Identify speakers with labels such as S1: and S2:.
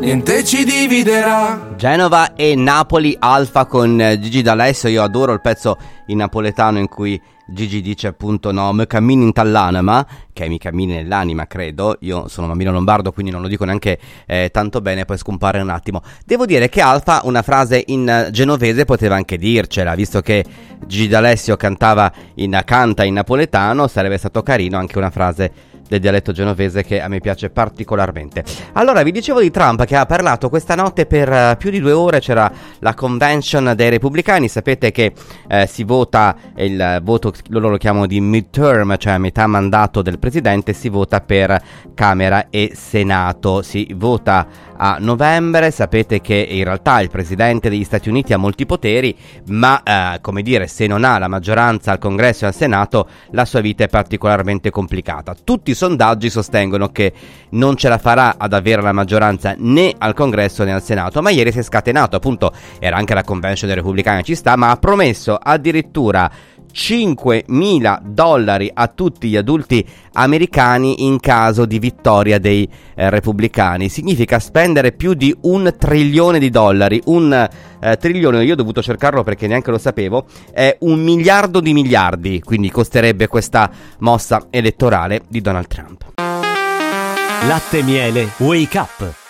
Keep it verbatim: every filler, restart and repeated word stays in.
S1: niente ci dividerà.
S2: Genova e Napoli, Alfa con Gigi D'Alessio. Io adoro il pezzo in napoletano in cui Gigi dice appunto no, me cammini in tall'anima, che mi cammini nell'anima, credo. Io sono bambino lombardo, quindi non lo dico neanche eh, tanto bene, poi scompare un attimo. Devo dire che Alfa una frase in genovese poteva anche dircela, visto che Gigi D'Alessio cantava in, canta in napoletano, sarebbe stato carino anche una frase del dialetto genovese che a me piace particolarmente. Allora, vi dicevo di Trump che ha parlato questa notte per uh, più di due ore. C'era la convention dei repubblicani. Sapete che eh, si vota il voto, loro lo chiamano di midterm, cioè a metà mandato del presidente, si vota per Camera e Senato. Si vota a novembre. Sapete che in realtà il presidente degli Stati Uniti ha molti poteri, ma eh, come dire, se non ha la maggioranza al Congresso e al Senato, la sua vita è particolarmente complicata. Tutti i sondaggi sostengono che non ce la farà ad avere la maggioranza né al Congresso né al Senato, ma ieri si è scatenato, appunto, era anche la convention dei repubblicani, ci sta, ma ha promesso addirittura cinquemila dollari a tutti gli adulti americani in caso di vittoria dei eh, repubblicani. Significa spendere più di un trilione di dollari. Un eh, trilione, io ho dovuto cercarlo perché neanche lo sapevo, è un miliardo di miliardi, quindi costerebbe questa mossa elettorale di Donald Trump.
S3: Latte Miele Wake Up.